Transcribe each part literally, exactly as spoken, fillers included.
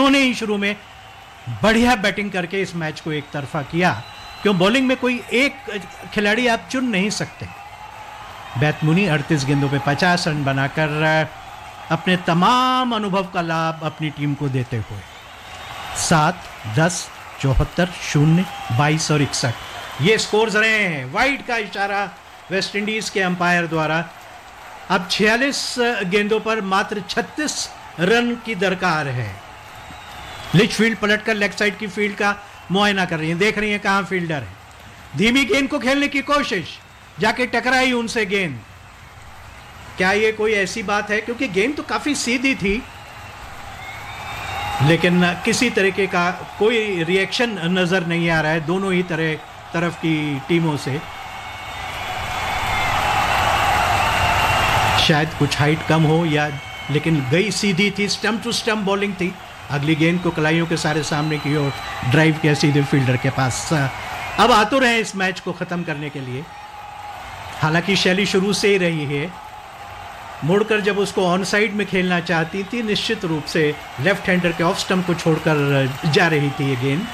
उन्होंने ही शुरू में बढ़िया बैटिंग करके इस मैच को एक तरफा किया, क्यों बॉलिंग में कोई एक खिलाड़ी आप चुन नहीं सकते। बेथ मूनी अड़तीस गेंदों पे पचास रन बनाकर अपने तमाम अनुभव का लाभ अपनी टीम को देते हुए सात, दस, चौहत्तर, शून्य, बाईस और इकसठ ये स्कोर्स रहे हैं। वाइड का इशारा वेस्ट इंडीज के अंपायर द्वारा। अब छियालीस गेंदों पर मात्र छत्तीस रन की दरकार है। लिचफील्ड पलटकर लेग साइड की फील्ड का मुआयना कर रही है, देख रही है कहां फील्डर है। धीमी गेंद को खेलने की कोशिश, जाके टकराई उनसे गेंद। क्या ये कोई ऐसी बात है, क्योंकि गेंद तो काफी सीधी थी, लेकिन किसी तरीके का कोई रिएक्शन नजर नहीं आ रहा है दोनों ही तरह तरफ की टीमों से। शायद कुछ हाइट कम हो या, लेकिन गई सीधी थी, स्टंप टू स्टंप बॉलिंग थी। अगली गेंद को कलाइयों के सारे सामने की ओर ड्राइव किया सीधे फील्डर के पास। अब आतुर हैं इस मैच को खत्म करने के लिए। हालांकि शैली शुरू से ही रही है, मुड़कर जब उसको ऑन साइड में खेलना चाहती थी, निश्चित रूप से लेफ्ट हैंडर के ऑफ स्टंप को छोड़कर जा रही थी ये गेंद।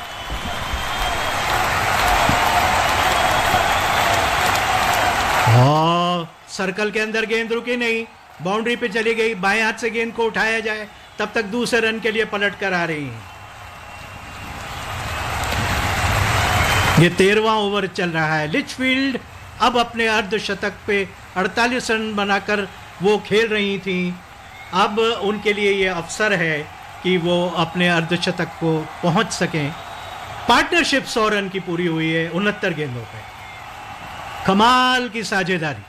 और सर्कल के अंदर गेंद रुकी नहीं, बाउंड्री पे चली गई। बाएं हाथ से गेंद को उठाया जाए, तब तक दूसरे रन के लिए पलट कर आ रही हैं। ये तेरहवां ओवर चल रहा है। लिचफील्ड अब अपने अर्धशतक पे अड़तालीस रन बनाकर वो खेल रही थी। अब उनके लिए ये अवसर है कि वो अपने अर्धशतक को पहुंच सकें। पार्टनरशिप सौ रन की पूरी हुई है उनहत्तर गेंदों पे। कमाल की साझेदारी।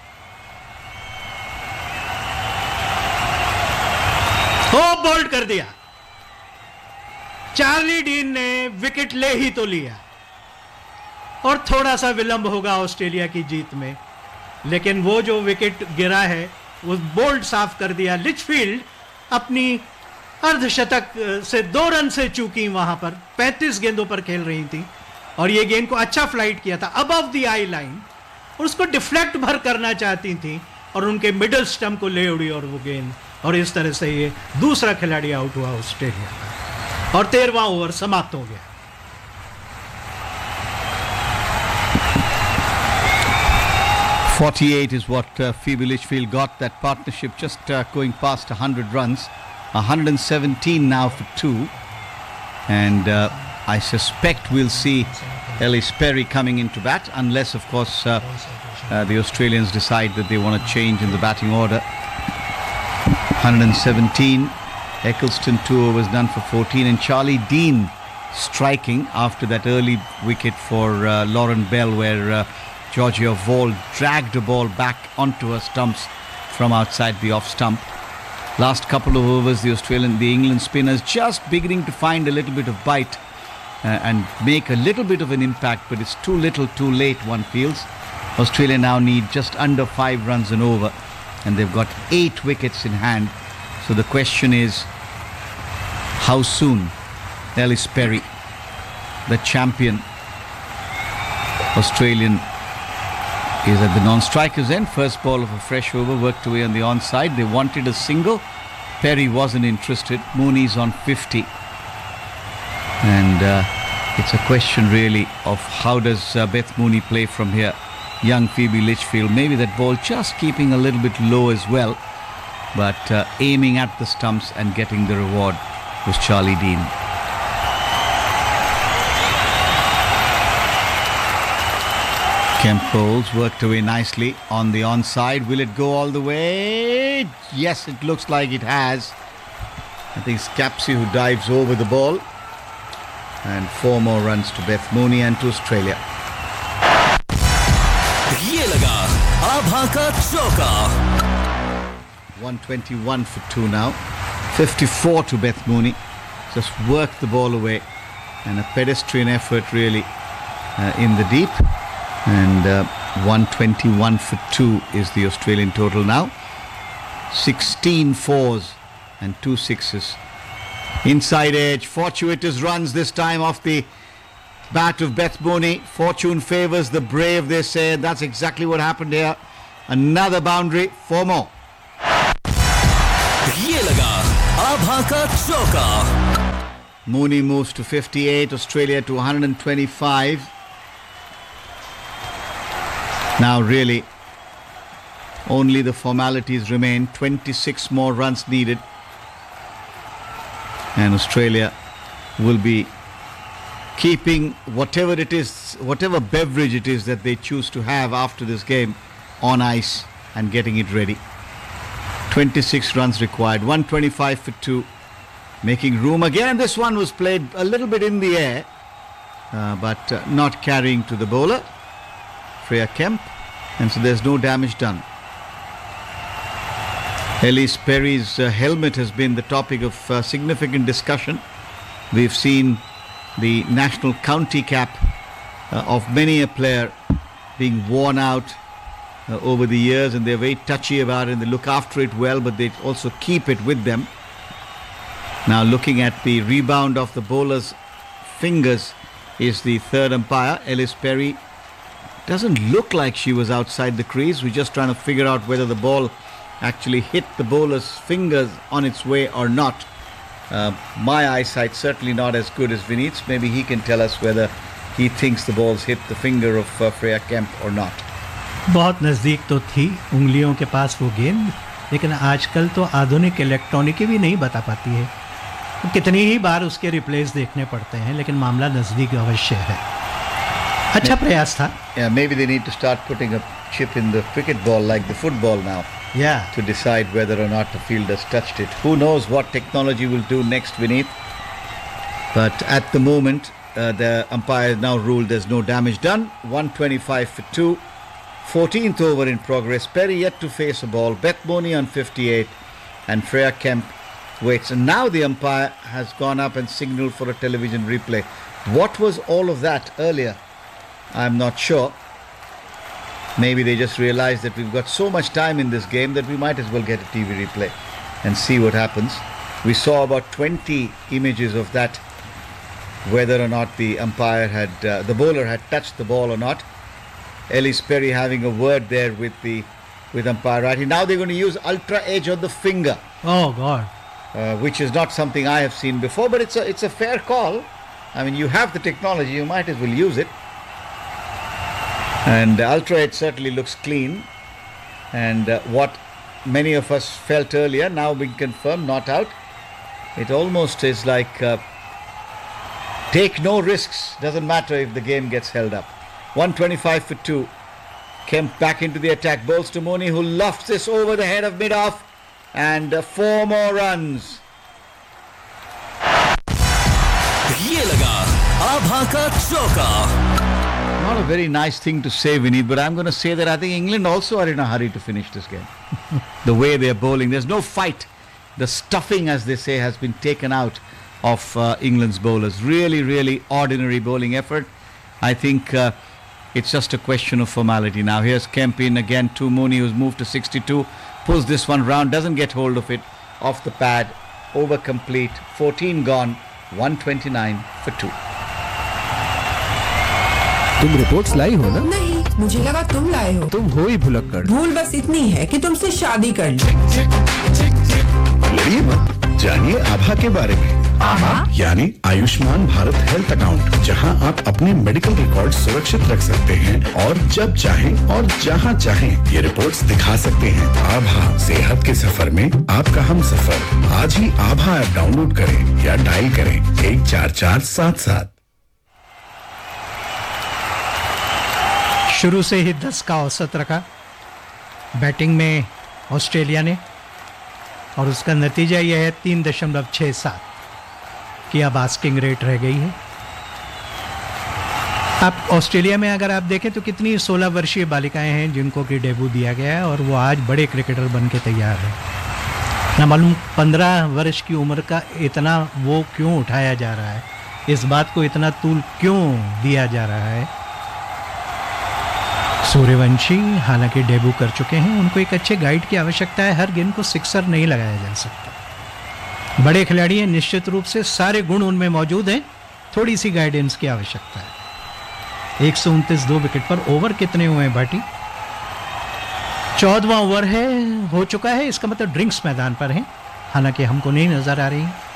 हो बोल्ड कर दिया। चार्ली डीन ने विकेट ले ही तो लिया, और थोड़ा सा विलंब होगा ऑस्ट्रेलिया की जीत में, लेकिन वो जो विकेट गिरा है वो बोल्ड साफ कर दिया। लिचफील्ड अपनी अर्धशतक से दो रन से चूकी, वहां पर पैंतीस गेंदों पर खेल रही थी और ये गेंद को अच्छा फ्लाइट किया था अबव द आई लाइन, और उसको डिफ्लेक्ट भर करना चाहती थी और उनके मिडिल स्टंप को ले उड़ी और वो गेंद, और इस तरह से ये दूसरा खिलाड़ी आउट हुआ ऑस्ट्रेलिया का और तेरहवां ओवर समाप्त हो गया। forty-eight is what uh, Phoebe Litchfield got. That partnership just uh, going past one hundred runs. one hundred seventeen now for two. And uh, I suspect we'll see Ellis Perry coming into bat, unless, of course, uh, uh, the Australians decide that they want to change in the batting order. one hundred seventeen. Eccleston two overs done for fourteen. And Charlie Dean striking after that early wicket for uh, Lauren Bell, where uh, Georgia Wall dragged the ball back onto her stumps from outside the off stump. Last couple of overs, the Australian, the England spinners just beginning to find a little bit of bite uh, and make a little bit of an impact, but it's too little, too late, one feels. Australia now need just under five runs and over, and they've got eight wickets in hand. So the question is, how soon Ellis Perry, the champion Australian, is at the non-strikers end. First ball of a fresh over, worked away on the onside. They wanted a single. Perry wasn't interested. Mooney's on fifty. And uh, it's a question really of how does uh, Beth Mooney play from here. Young Phoebe Litchfield, maybe that ball just keeping a little bit low as well, but uh, aiming at the stumps and getting the reward was Charlie Dean. Kemp Bowles worked away nicely on the onside. Will it go all the way? Yes, it looks like it has. I think it's Capsey who dives over the ball. And four more runs to Beth Mooney and to Australia. ये लगा आभा का चौका. one twenty-one for two now. fifty-four to Beth Mooney. Just worked the ball away. And a pedestrian effort really uh, in the deep. And uh, one twenty-one for two is the Australian total now. sixteen fours and two sixes. Inside edge, fortuitous runs this time off the bat of Beth Mooney. Fortune favours the brave, they say. That's exactly what happened here. Another boundary, four more. ये लगा आभा का चौका. Mooney moves to fifty-eight, Australia to one hundred twenty-five. Now really only the formalities remain. twenty-six more runs needed, and Australia will be keeping whatever it is, whatever beverage it is that they choose to have after this game on ice and getting it ready. twenty-six runs required, one twenty-five for two, making room again. This one was played a little bit in the air, uh, but uh, not carrying to the bowler, Freya Kemp, and so there's no damage done. Elise Perry's uh, helmet has been the topic of uh, significant discussion. We've seen the national county cap uh, of many a player being worn out uh, over the years, and they're very touchy about it and they look after it well, but they also keep it with them. Now looking at the rebound of the bowler's fingers is the third umpire. Elise Perry doesn't look like she was outside the crease. We're just trying to figure out whether the ball actually hit the bowler's fingers on its way or not. Uh, my eyesight certainly not as good as Vineet's. Maybe he can tell us whether he thinks the ball's hit the finger of uh, Freya Kemp or not. बहुत नज़दीक तो थी उंगलियों के पास वो गेंद, लेकिन आजकल तो आधुनिक इलेक्ट्रॉनिकी भी नहीं बता पाती है. तो कितनी ही बार उसके रिप्लेस देखने पड़ते हैं, लेकिन मामला नज़दीक अवश्य है. अच्छा प्रयास था. Yeah, maybe they need to start putting a chip in the cricket ball like the football now. Yeah. To decide whether or not the fielder's touched it. Who knows what technology will do next, Vineet? But at the moment, uh, the umpire now ruled there's no damage done. one twenty-five for two. fourteenth over in progress. Perry yet to face a ball. Beth Mooney on fifty-eight. And Freya Kemp waits. And now the umpire has gone up and signaled for a television replay. What was all of that earlier? I'm not sure. Maybe they just realized that we've got so much time in this game that we might as well get a T V replay and see what happens. We saw about twenty images of that, whether or not the umpire had, uh, the bowler had touched the ball or not. Elise Perry having a word there with the with umpire Ratty. Now they're going to use ultra edge on the finger. Oh God. Uh, which is not something I have seen before, but it's a it's a fair call. I mean, you have the technology, you might as well use it. And uh, ultra edge certainly looks clean, and uh, what many of us felt earlier now being confirmed, not out. It almost is like uh, take no risks, doesn't matter if the game gets held up. one twenty-five for two. Kemp back into the attack, bowls to Mooney, who lofts this over the head of mid-off, and uh, four more runs. ये लगा आभा का चौका. Not a very nice thing to say, Vineet, but I'm going to say that I think England also are in a hurry to finish this game. The way they're bowling, there's no fight. The stuffing, as they say, has been taken out of uh, England's bowlers. Really, really ordinary bowling effort. I think uh, it's just a question of formality now. Here's Kemp in again to Mooney, who's moved to sixty-two. Pulls this one round, doesn't get hold of it. Off the pad, over complete. fourteen gone, one twenty-nine for two. तुम reports लाई हो ना? नहीं, मुझे लगा तुम लाए हो. तुम हो ही भुलक्कड़. भूल बस इतनी है कि तुमसे शादी कर ली. लड़िए मत, जानिए आभा के बारे में. आभा यानी आयुष्मान भारत हेल्थ अकाउंट, जहां आप अपने मेडिकल रिकॉर्ड सुरक्षित रख सकते हैं और जब चाहें और जहां चाहें ये रिपोर्ट्स दिखा सकते हैं. आभा, सेहत के सफर में आपका हम सफर. आज ही आभा ऐप डाउनलोड करें या डायल करें एक चार चार सात सात. शुरू से ही दस का औसत रखा बैटिंग में ऑस्ट्रेलिया ने, और उसका नतीजा यह है तीन दशमलव छः सात की अब आस्किंग रेट रह गई है. अब ऑस्ट्रेलिया में अगर आप देखें तो कितनी सोलह वर्षीय बालिकाएं हैं जिनको कि डेब्यू दिया गया है, और वो आज बड़े क्रिकेटर बन के तैयार हैं. ना मालूम पंद्रह वर्ष की उम्र का इतना वो क्यों उठाया जा रहा है, इस बात को इतना तूल क्यों दिया जा रहा है. सूर्यवंशी हालांकि डेब्यू कर चुके हैं, उनको एक अच्छे गाइड की आवश्यकता है. हर गेंद को सिक्सर नहीं लगाया जा सकता. बड़े खिलाड़ी हैं, निश्चित रूप से सारे गुण उनमें मौजूद हैं, थोड़ी सी गाइडेंस की आवश्यकता है. एक सौ उनतीस दो विकेट पर. ओवर कितने हुए हैं भाटी? चौदहवां ओवर है, हो चुका है. इसका मतलब ड्रिंक्स मैदान पर हैं, हालांकि हमको नहीं नजर आ रही.